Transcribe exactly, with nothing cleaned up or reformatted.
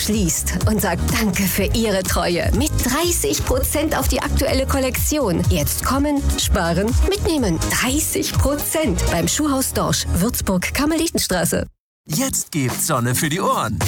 liest und sagt Danke für Ihre Treue mit dreißig Prozent auf die aktuelle Kollektion. Jetzt kommen, sparen, mitnehmen. dreißig Prozent beim Schuhhaus Dorsch, Würzburg, Karmelitenstraße. Jetzt gibt's Sonne für die Ohren.